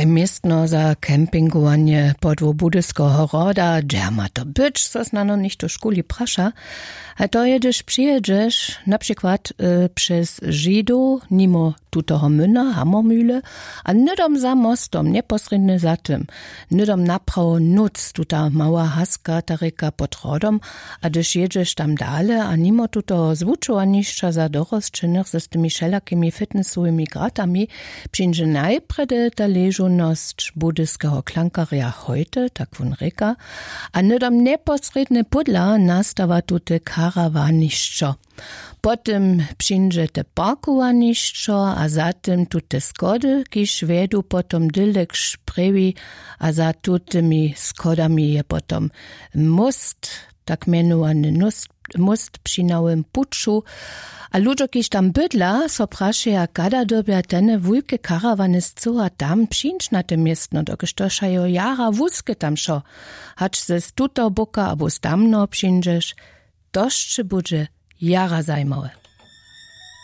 Kaj miestno za kempingowanie podło budyskiego roda, gdzie ma to być, co znano nicht do szkoli prasza, a to jedziesz, przyjedziesz, na przykład przez Židu, nimo tutoho myna, Hammermühle, a nydom za mostom, nieposrednio za tym, nydom naprawo nuc, tuta mała haska, tareka pod rodom, a gdyż jedziesz tam dalej, a nimo tuto zwuczowaniszcza za dorosczynnych ze z tymi wszelakimi fitnessowymi gratami, przyjdzie najprede ta leżoność budyskiego klankaria heute, tak wun reka, a nydom nieposrednio pudla nastawa tute karawaniszczo. Potem przyjdzie te parkowaniszczo, a zatem tute skody, kiż vedu potom dylek szprewi, a za tutemi skodami je potom most, tak menowany most przy nowym puczu, a ludzie, kiż tam bydla, so praszeja, kada dobia tene wulke karawany z cuha tam przyjść na te miestno, dokiż to szajo jara wózke tam szo, hacz ze z tuto boka, abo z tamno przyjdziesz, dość czy budzie jara zajmowe.